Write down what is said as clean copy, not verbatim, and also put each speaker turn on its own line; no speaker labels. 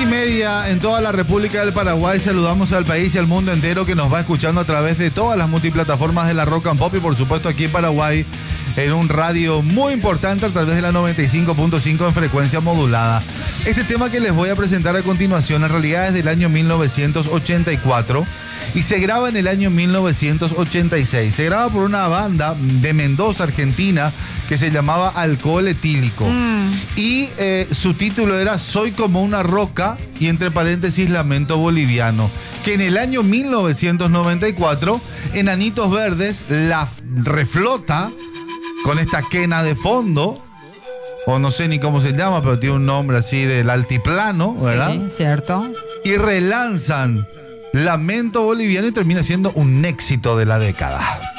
6:30 en toda la República del Paraguay. Saludamos al país y al mundo entero que nos va escuchando a través de todas las multiplataformas de la Rock and Pop y por supuesto aquí en Paraguay en un radio muy importante a través de la 95.5 en frecuencia modulada. Este tema que les voy a presentar a continuación en realidad es del año 1984 y se graba en el año 1986. Se graba por una banda de Mendoza, Argentina, que se llamaba Alcohol Etílico. Y su título era Soy como una roca y entre paréntesis Lamento Boliviano. Que en el año 1994 Enanitos Verdes la reflota con esta quena de fondo, o no sé ni cómo se llama, pero tiene un nombre así del altiplano, ¿verdad?
Sí, cierto.
Y relanzan Lamento Boliviano y termina siendo un éxito de la década.